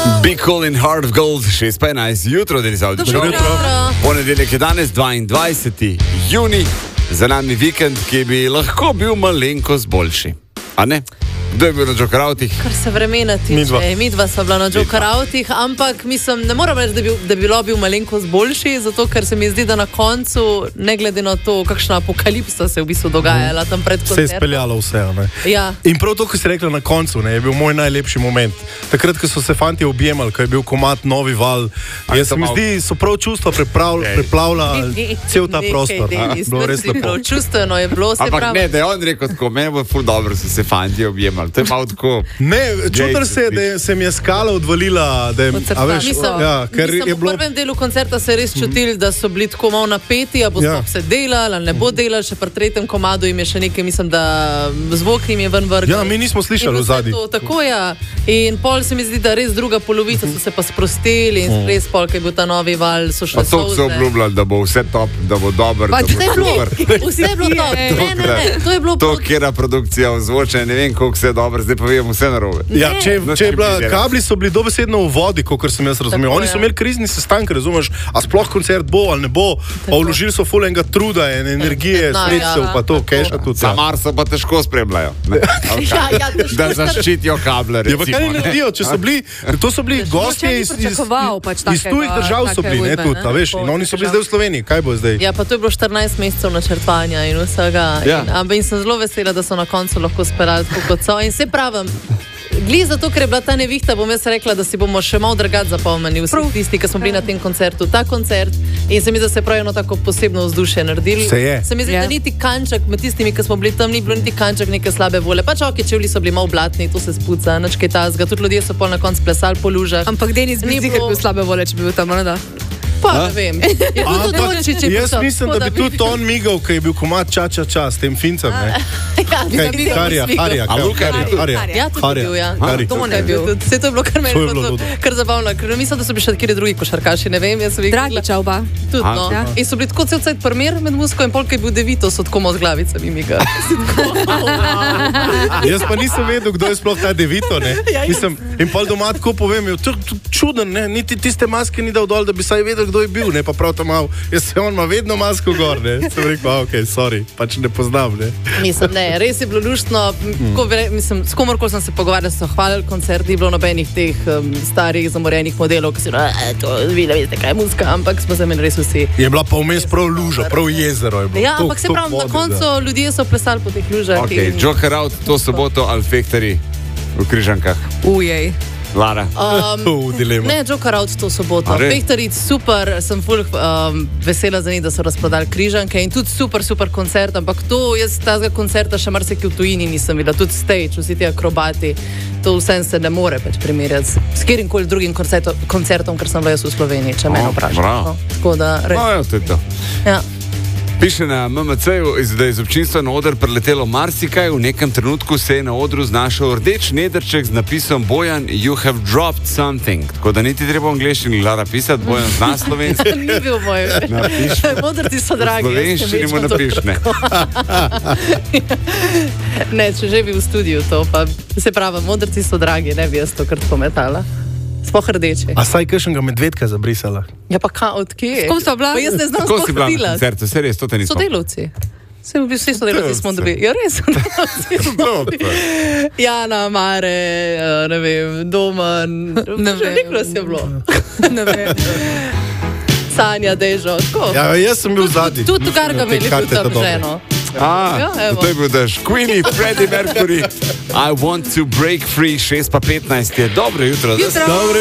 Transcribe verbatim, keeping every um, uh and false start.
Be Cool in Heart of Gold, šest pa enajst jutro, Denis Avdić. Ponedeljek je danes, dvaindvajseti junij, za nami vikend, ki bi lahko bil malenkost boljši. A ne? Kdo je bil na Jokeravtih? Kar se vremena tiče, mi dva sva bila na Jokeravtih, ampak mislim, ne moram reči, da bi, da bi bilo bil malenkost boljši, zato ker se mi zdi, da na koncu, ne glede na to, kakšna apokalipsa se je v bistvu dogajala tam pred koncertom. Se je speljalo vse, ne? Ja. In prav to, ko si rekla na koncu, ne, je bil moj najlepši moment. Takrat, ko so se fanti objemali, ko je bil komad Novi val, jaz se mi zdi, so prav čustva preplavila cel ta prostor. Bilo res lepo. Čustveno je bilo, se pravi. Ampak ne, da je on rekel tako, meni bo ful dobro, so se fanti objemali. To je malo tako. Ne, čutar se je, da se mi je skala odvalila, da je, a veš, mislim, ja, ker mislim, je bilo... v prvem delu koncerta se je res čutili, da so bili tako malo napeti, a bo Ja. sploh se delali, ali ne bo delali, še pri tretjem komadu jim je še nekaj, mislim, da zvok jim je ven vrgel. Ja, mi nismo slišali In v zadnji. vse to, Tako ja. In pol se mi zdi, da res druga polovica so se pa sprostili in res pol, ko je bil ta novi val, so šle Pa to so solze. obljubljali, da bo vse top, da bo dober, Pa da vse je bo bilo, super. vse je bilo to. Ne, ne, ne, to je bilo To, pod- kjera produkcija ozvoča, ne vem, koliko vse je dobro, zdaj pa vemo vse narobe. Ja, če, No, če je bila, če bi kabli so bili dobesedno v vodi, kot sem jaz razumel. Tako, Oni so ja. imeli krizni sestanek, razumeš, a sploh koncert bo ali ne bo, pa vložili so ful enega truda in energije, No, sredstev, ja. pa to, keša tudi. Ja. Samar so pa težko spremljajo. Ne? Okay. Ja, ja, težko Da star- zaščitijo kable, Ja, pa kaj recimo. ne naredijo, če so bili, to so bili gostje iz, iz, pričakoval pač iz takega- tujih držav so take bili, ne, ujme, tudi, ne? a veš, in oni so bili zdaj v Sloveniji, kaj bo zdaj? Ja, pa to je bilo štirinajst mesecev načrtovanja in vsega. Ja. In, ampak in sem zelo vesela, da so na koncu lahko speljali tako, kot so. In se pravim, gli zato, ker je bila ta nevihta, bom jaz rekla, da si bomo še malo drugače zapomnili vsi Prav. tisti, ki smo bili na tem koncertu. Ta koncert in se mi zdi, da se je prav eno tako posebno vzdušje naredili. Se je. Se mi zdi, Je. da niti kanček med tistimi, ki smo bili tam, ni bilo niti kanček neke slabe volje. Pač ok, čevlji so bili malo blatni, to se spuca, nič kaj tazga. Tudi ljudje so pol na koncu plesali po lužah. Ampak Denis bi Ni zihar bilo- bil slabe volje, če bi bil tam, ne da? Pa ne vem. Je tudi Ampak Dončić je jaz prišel, mislim, tako da bi tudi on migal, ko je bil komad ča ča ča s tem fincem, ne? Ja, Kaj, bi ga Harja, slikal. Harja, A Luka je bil? Harja. Ja, tudi Harja. je bil, ja. Harja. To je bil. Vse to je bilo kar meni To je bilo bilo zelo- ludo. kar zabavno, ker mislim, da so bili še kateri drugi košarkaši, ne vem, jaz sem jih Dragiča oba. Tudi, A, no. ja. In so bili tako cel cajt primer med muziko in polk je bil devito, so tako malo z glavicami miga. Jaz pa nisem vedel, kdo je sploh ta Devito, ne? Ja, jaz. Mislim, in pol doma tako povem, je to to čuden, ne? Niti tiste maske ni dal dol, da bi saj vedel, kdo je bil, ne? Pa prav tam mal, jaz se on ima vedno masko gor, ne? Sem rekel, a, ok, sorry, pač ne poznam, ne? Mislim, ne, res je bilo luštno. Ko bi re- Mislim, s komorkoli sem se pogovarjal, so hvalili koncert, ni bilo nobenih teh um, starih zamorjenih modelov, ki so rekli, to vi ne veste, kaj je muzika, ampak smo se imeli res vsi. Je bila pa vmes prav luža, prav jezero je bilo. Ja, Toliko- ampak se toliko pravi, na vode, koncu da. ljudje so plesali po teh lužah. Ok, in- Joker out to soboto ali Fehtari v Križankah. Ujej. Lara. Um, V dilema. Ne, Joker out to soboto. A res? Fehtaric, super, sem ful um, vesela za njih, da so razprodali križanke in tudi super, super koncert, ampak to jaz tazga koncerta še marsikaj v tujini nisem videla, tudi stage, vsi ti akrobati, to vsem se ne more pač primerjati s- s katerim koli drugim koncertom, koncertom, ker sem bila jaz v Sloveniji, če me O, vprašaš. bravo. No, tako da, res. No, ja, to je to. Ja. Piše na M M C-ju, iz- da je iz občinstva na oder preletelo marsikaj, v nekem trenutku se je na odru znašel rdeč nedrček z napisom Bojan, you have dropped something. Tako da niti treba v angleščini Lara pisati, Bojan zna slovenski. Ni bil moj. Napiš. Modrci so dragi. jaz se Slovenščini mu večkrat to- napiš, ne. Ne, če že bi v studiu to, pa se pravi, modrci so dragi, ne bi jaz to kar tako metala. Sploh rdeče. A saj kakšnega medvedka zabrisala? Ja, pa kaj, od kje? S kom sta bila? Pa jaz ne znam Kako si sploh bila na delati. koncertu, se res, to te nismo. Sodelavci. Vse v bistvu vsi sodelavci smo Sodelavci. dobili. Ja, res. sodelavci. Jana, Mare, eh, ne vem, Doman. Ne vem. Veliko nas je bilo. Ne vem. Sanja, Dežo, tako. Ja, jaz sem bil zadnji. Tudi kar ga Te imeli karte tudi tam ta dobre. ženo. A, Ja, evo. to je bil daš. Queenie, Freddie Mercury, I want to break free, šest pa petnajst je. Dobro jutro. Jutro. Dobro